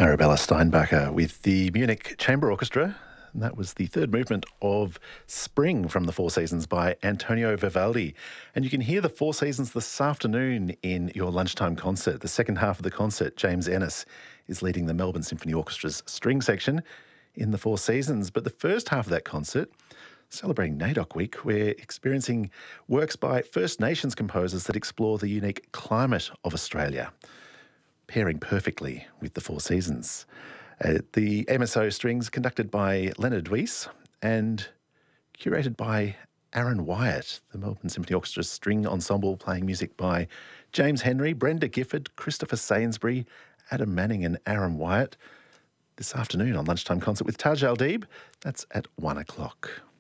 Arabella Steinbacher with the Munich Chamber Orchestra. And that was the third movement of Spring from the Four Seasons by Antonio Vivaldi. And you can hear the Four Seasons this afternoon in your lunchtime concert. The second half of the concert, James Ennis is leading the Melbourne Symphony Orchestra's string section in the Four Seasons. But the first half of that concert, celebrating NAIDOC Week, we're experiencing works by First Nations composers that explore the unique climate of Australia, pairing perfectly with the Four Seasons. The MSO strings conducted by Leonard Weiss and curated by Aaron Wyatt. The Melbourne Symphony Orchestra's string ensemble playing music by James Henry, Brenda Gifford, Christopher Sainsbury, Adam Manning and Aaron Wyatt. This afternoon on Lunchtime Concert with Taj Al-Deeb. That's at 1 o'clock.